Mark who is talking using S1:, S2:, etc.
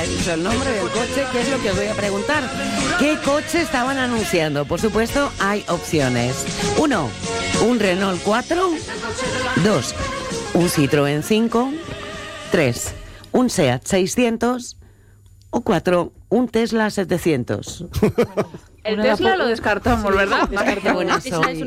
S1: he dicho el nombre del coche, que es lo que os voy a preguntar. ¿Qué coche estaban anunciando? Por supuesto, hay opciones. 1, un Renault 4. 2, un Citroën 5. 3, un Seat 600. O 4, un Tesla 700.
S2: El Tesla lo descartamos, ¿verdad?
S1: Bueno,